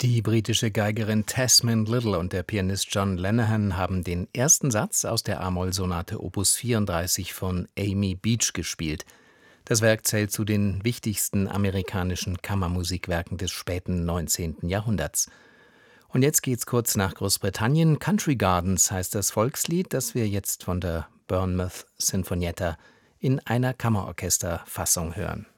Die britische Geigerin Tesman Little und der Pianist John Lenihan haben den ersten Satz aus der A-Moll-Sonate Opus 34 von Amy Beach gespielt. Das Werk zählt zu den wichtigsten amerikanischen Kammermusikwerken des späten 19. Jahrhunderts. Und jetzt geht's kurz nach Großbritannien. Country Gardens heißt das Volkslied, das wir jetzt von der Bournemouth Sinfonietta in einer Kammerorchesterfassung hören.